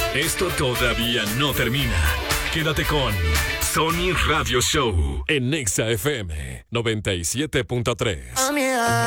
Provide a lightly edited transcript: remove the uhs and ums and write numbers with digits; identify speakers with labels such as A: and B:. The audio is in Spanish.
A: Esto todavía no termina. Quédate con Sony Radio Show en Nexa FM 97.3.